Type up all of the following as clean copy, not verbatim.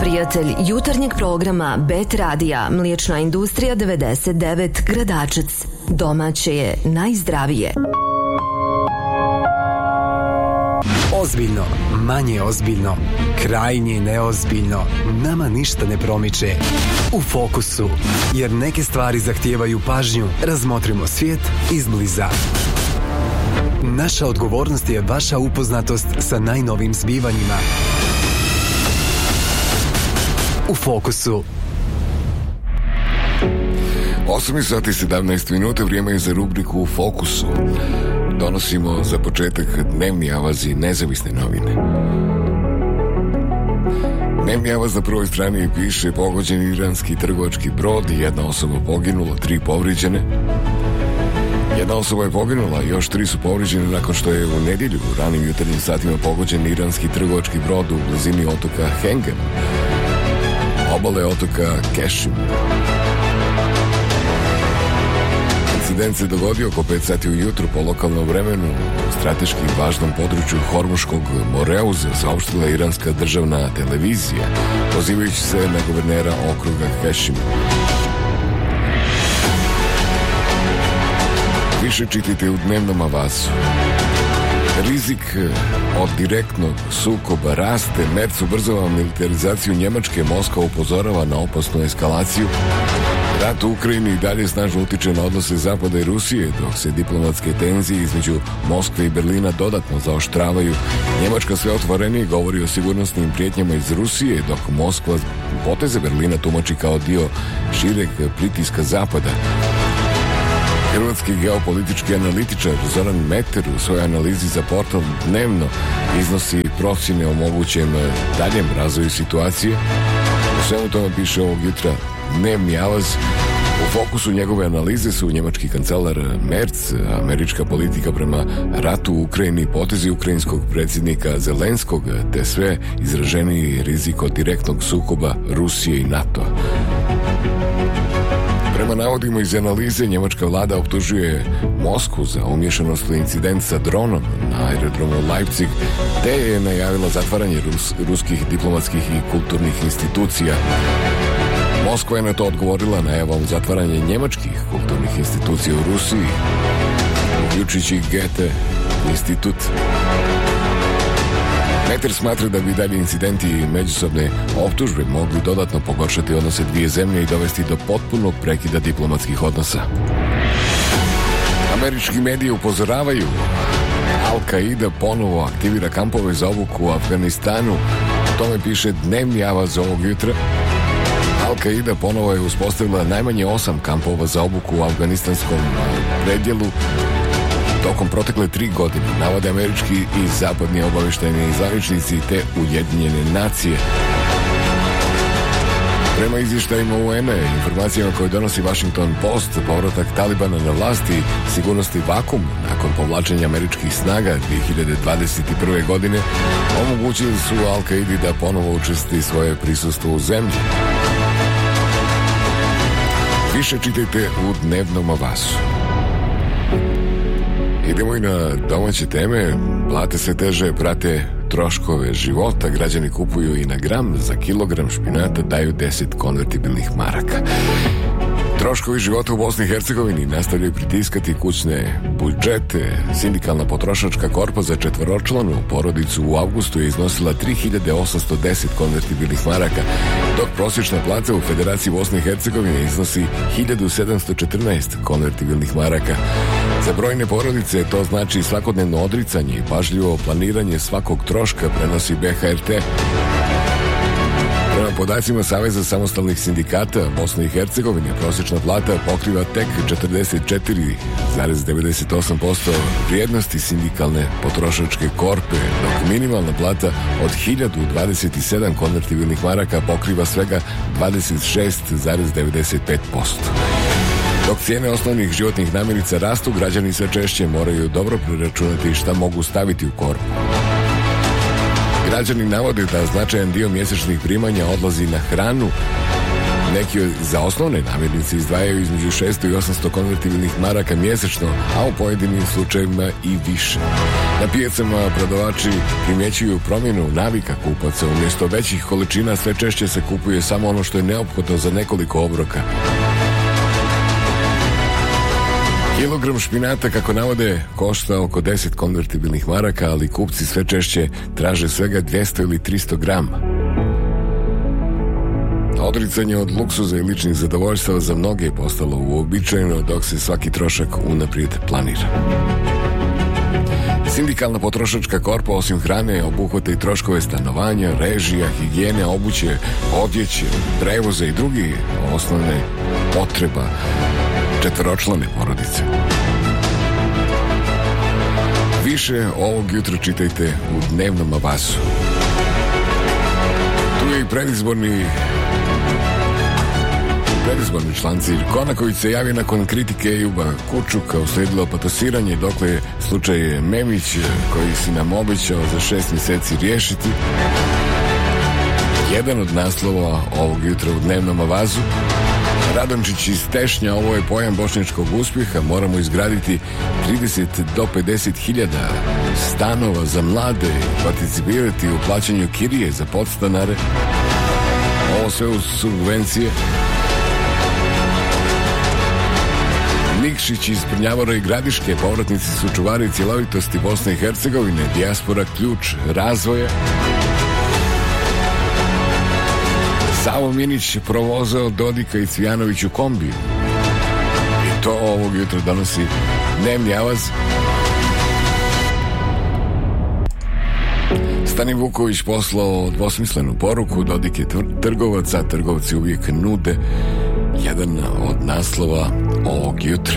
Prijatelj jutarnjeg programa Bet Radija, Mliječna industrija 99, Gradačac. Domaće je najzdravije. Ozbiljno, manje ozbiljno, krajnje neozbiljno, nama ništa ne promiče. U fokusu, jer neke stvari zahtijevaju pažnju, razmotrimo svijet izbliza. Naša odgovornost je vaša upoznatost sa najnovim zbivanjima. U fokusu. 8 sati 17 minuta, vrijeme je za rubriku U fokusu. Donosimo za početak dnevni avaz i nezavisne novine. Dnevni avaz na prvoj strani piše: pogođen iranski trgovački brod, jedna osoba poginula, 3 povrijeđene. Jedna osoba je poginula, još 3 su povrijeđene nakon što je u nedjelju u ranim jutarnjim satima pogođen iranski trgovački brod u blizini otoka Hengem, obale otoka Kešim. Incident se dogodio oko 5 sati ujutru po lokalnom vremenu u strateški važnom području Hormuškog Moreuza, saopštila iranska državna televizija, pozivajući se na guvernera okruga Kešim. Više čitajte u dnevnom avasu. Rizik od direktnog sukoba raste, Merc ubrzava militarizaciju Njemačke, Moskva upozorava na opasnu eskalaciju. Rat u Ukrajini i dalje snažno utiče na odnose Zapada i Rusije, dok se diplomatske tenzije između Moskve i Berlina dodatno zaoštravaju. Njemačka sve otvorenije govori o sigurnosnim prijetnjama iz Rusije, dok Moskva poteze Berlina tumači kao dio šireg pritiska Zapada. Hrvatski geopolitički analitičar Zoran Meter u svojoj analizi za portal Dnevno iznosi procjene o mogućem daljem razvoju situacije. U svemu tome piše ovog jutra dnevni avaz. U fokusu njegove analize su njemački kancelar Merz, američka politika prema ratu u Ukrajini, potezi ukrajinskog predsjednika Zelenskog, te sve izraženiji rizik od direktnog sukoba Rusije i NATO. Prema navodima iz analize, njemačka vlada optužuje Moskvu za umješanost u incident sa dronom na aerodromu Leipzig, te je najavila zatvaranje ruskih diplomatskih i kulturnih institucija. Moskva je na to odgovorila najavom zatvaranja njemačkih kulturnih institucija u Rusiji, uključujući Goethe institut. Meter smatra da bi dalje incidenti i međusobne optužbe mogli dodatno pogoršati odnose dvije zemlje i dovesti do potpunog prekida diplomatskih odnosa. Američki mediji upozoravaju: Al-Qaida ponovo aktivira kampove za obuku u Afganistanu. O tome piše dnevni avaz ovog jutra. Al-Qaida ponovo je uspostavila najmanje 8 kampova za obuku u afganistanskom predjelu tokom protekle 3 godine, navode američki i zapadni obavještajni zvaničnici te Ujedinjene nacije. Prema izvještajima UN-a i informacijama koje donosi Washington Post, povratak Talibana na vlasti, sigurnosti vakum nakon povlačenja američkih snaga 2021. godine omogućili su Al-Qaidi da ponovo učvrsti svoje prisustvo u zemlji. Više čitajte u dnevnom avasu. Idemo i na domaće teme. Plate sve teže prate troškove života. Građani kupuju i na gram, za kilogram špinata daju 10 konvertibilnih maraka. Troškovi života u Bosni i Hercegovini nastavljaju pritiskati kućne budžete. Sindikalna potrošačka korpa za 4-članu porodicu u avgustu je iznosila 3810 konvertibilnih maraka, dok prosječna plata u Federaciji Bosne i Hercegovine iznosi 1714 konvertibilnih maraka. Za brojne porodice to znači svakodnevno odricanje i pažljivo planiranje svakog troška, prenosi BHRT. Prema podacima Saveza samostalnih sindikata Bosne i Hercegovine, prosječna plata pokriva tek 44,98% vrijednosti sindikalne potrošačke korpe, dok minimalna plata od 1027 konvertibilnih maraka pokriva svega 26,95%. Dok cijene osnovnih životnih namirnica rastu, građani sve češće moraju dobro preračunati šta mogu staviti u korpu. Građani navode da značajan dio mjesečnih primanja odlazi na hranu. Neki za osnovne namirnice izdvajaju između 600 i 800 konvertibilnih maraka mjesečno, a u pojedinim slučajevima i više. Na pijacama prodavači primjećuju promjenu navika kupaca. Umjesto većih količina sve češće se kupuje samo ono što je neophodno za nekoliko obroka. Kilogram špinata, kako navode, košta oko 10 konvertibilnih maraka, ali kupci sve češće traže svega 200 ili 300 grama. Odricanje od luksuza i ličnih zadovoljstava za mnoge je postalo uobičajeno, dok se svaki trošak unaprijed planira. Sindikalna potrošačka korpa osim hrane obuhvata i troškove stanovanja, režija, higijene, obuće, odjeće, prevoza i drugi osnovne potreba četvoročlane porodice. Više ovog jutra čitajte u dnevnom avasu. Tu je i predizborni članci. Konaković se javio nakon kritike Ejuba Kučuka, usledilo patosiranje, dokle je slučaj Memić, koji si nam obećao za 6 mjeseci riješiti. Jedan od naslova ovog jutra u dnevnom avazu. Radončić iz Tešnja, ovo je pojam bošnjačkog uspjeha, moramo izgraditi 30 do 50 hiljada stanova za mlade i participirati u plaćanju kirije za podstanare. Ovo sve uz subvencije. Nikšić iz Prnjavora i Gradiške, povratnici su čuvari cjelovitosti Bosne i Hercegovine, dijaspora ključ razvoja. Savo Minić provozao Dodika i Cvijanović u kombiju. I to ovog jutra donosi dnevni avaz. Stani Vuković poslao dvosmislenu poruku, Dodik je trgovac, a trgovci uvijek nude. Jedan od naslova ovog jutra.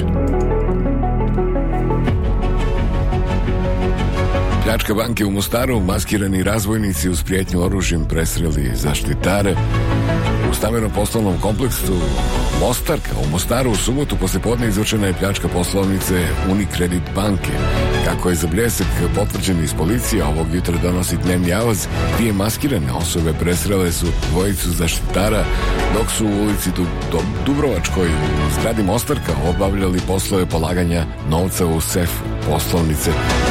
Pljačka banke u Mostaru, maskirani razvojnici uz prijetnju oružjem presreli zaštitare. U stambenom poslovnom kompleksu Mostarka u Mostaru u subotu poslijepodne izvršena je pljačka poslovnice Unicredit banke. Kako je za bljesak potvrđen iz policije, ovog jutra donosi dnevni avaz, 2 maskirane osobe presrele su dvojicu zaštitara, dok su u ulici Dubrovačkoj u zgradi Mostarka obavljali poslove polaganja novca u sef poslovnice.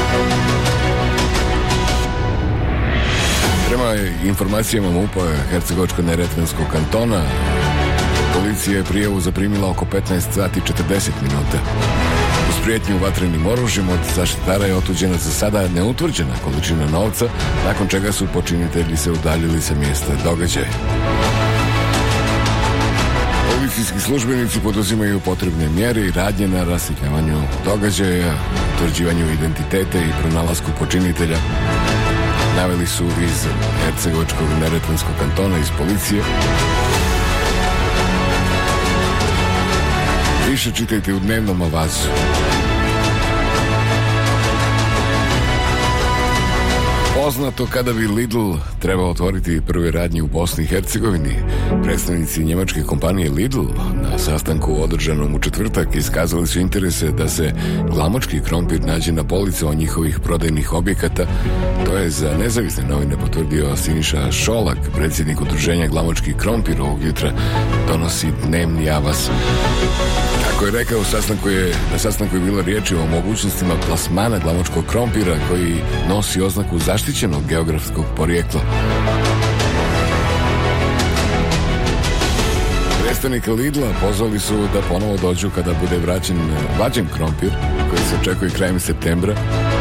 Prema informacijama MUP-a Hercegovačko-neretvanskog kantona, policija je prijavu zaprimila oko 15 sati 40 minuta. Uz prijetnju vatrenim oružjem od zaštitara je otuđena za sada neutvrđena količina novca, nakon čega su počinitelji se udaljili sa mjesta događaja. Policijski službenici poduzimaju potrebne mjere i radnje na rasvjetljavanju događaja, utvrđivanju identiteta i pronalasku počinitelja. Naveli su iz Hercegovačkog neretvanskog kantona, iz policije. Više čitajte u dnevnom avazu. Poznato kada bi Lidl trebao otvoriti prve radnje u Bosni i Hercegovini. Predstavnici njemačke kompanije Lidl na sastanku održanom u četvrtak iskazali su interese da se glamočki krompir nađe na policama njihovih prodajnih objekata. To je za nezavisne novine potvrdio Siniša Šolak, predsjednik udruženja Glamočki krompir. Ovog jutra donosi dnevni avaz. Kako je rekao, na sastanku je bilo riječi o mogućnostima plasmana glamočkog krompira koji nosi oznaku zaštićenog geografskog porijekla. Predstavnika Lidla pozvali su da ponovo dođu kada bude vađen krompir, koji se očekuje krajem septembra.